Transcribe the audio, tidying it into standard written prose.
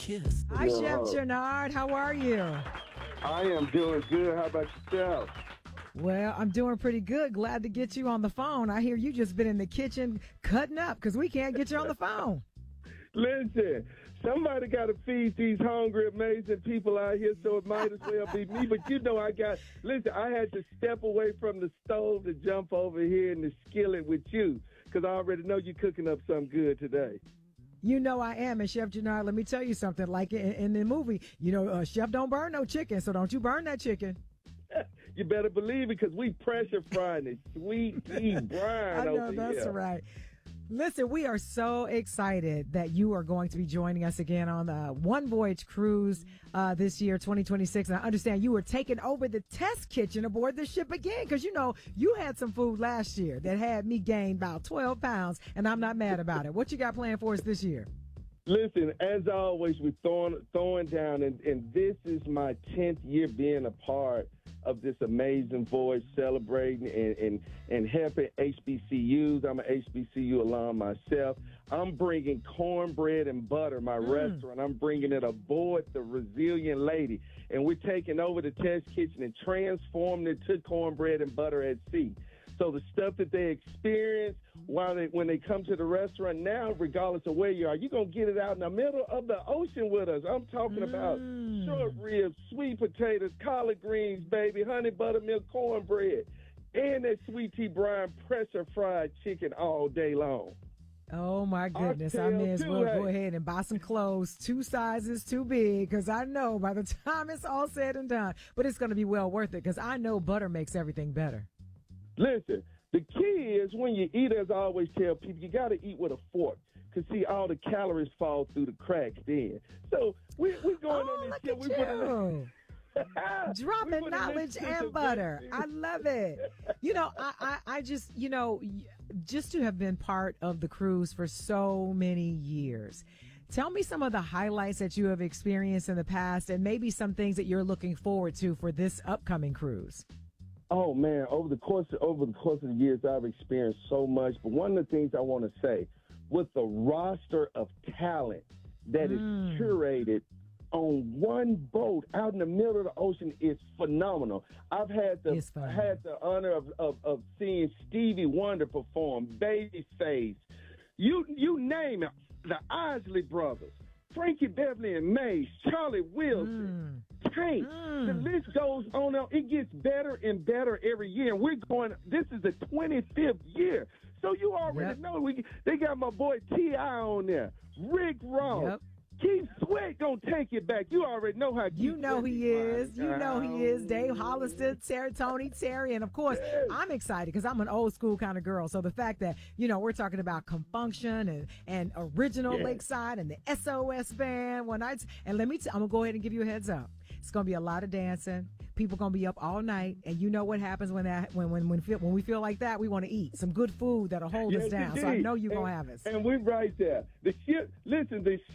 kiss. Hi, Chef Jannard. How are you? I am doing good. How about yourself? Well, I'm doing pretty good. Glad to get you on the phone. I hear you just been in the kitchen cutting up because we can't get you on the phone. Listen, somebody got to feed these hungry, amazing people out here, so it might as well be me. But I had to step away from the stove to jump over here in the skillet with you because I already know you're cooking up something good today. You know I am. And Chef Jannard, let me tell you something. Like in the movie, Chef don't burn no chicken, so don't you burn that chicken. You better believe it because we pressure frying it. Sweet pea brine I know, over that's here. right. Listen, we are so excited that you are going to be joining us again on the One Voyage Cruise this year, 2026. And I understand you were taking over the test kitchen aboard the ship again because, you had some food last year that had me gain about 12 pounds, and I'm not mad about it. What you got planned for us this year? Listen, as always, we're throwing down, and this is my 10th year being a part of this amazing voyage, celebrating and helping HBCUs. I'm an HBCU alum myself. I'm bringing cornbread and butter, my restaurant. I'm bringing it aboard the Resilient Lady, and we're taking over the test kitchen and transforming it to cornbread and butter at sea. So the stuff that they experience when they come to the restaurant now, regardless of where you are, you're going to get it out in the middle of the ocean with us. I'm talking about short ribs, sweet potatoes, collard greens, baby, honey buttermilk cornbread, and that sweet tea brine pressure fried chicken all day long. Oh, my goodness. I may as well go ahead and buy some clothes, 2 sizes too big, because I know by the time it's all said and done, but it's going to be well worth it because I know butter makes everything better. Listen, the key is when you eat, as I always tell people, you got to eat with a fork. Because, see, all the calories fall through the cracks then. So we're going on this shit. Dropping knowledge and butter. I love it. I just, just to have been part of the cruise for so many years. Tell me some of the highlights that you have experienced in the past and maybe some things that you're looking forward to for this upcoming cruise. Oh, man, over the course of the years, I've experienced so much. But one of the things I want to say, with the roster of talent that is curated on one boat out in the middle of the ocean is phenomenal. I've had the honor of seeing Stevie Wonder perform, Babyface, you name it, the Isley Brothers, Frankie Beverly and Mays, Charlie Wilson, Tank. The list goes on. It gets better and better every year. And this is the 25th year. So you already know they got my boy T.I. on there, Rick Ross. Keith Sweat gonna take it back. You already know how. You know he is. You know he is. Dave Hollister, Tony Terry, and of course, I'm excited because I'm an old school kind of girl. So the fact that we're talking about Compunction and original Lakeside and the SOS band one night. And I'm gonna go ahead and give you a heads up. It's gonna be a lot of dancing. People gonna be up all night, and you know what happens when we feel like that. We want to eat some good food that'll hold us down. Indeed. So I know you're gonna have us. And we're right there. The ship. Listen, the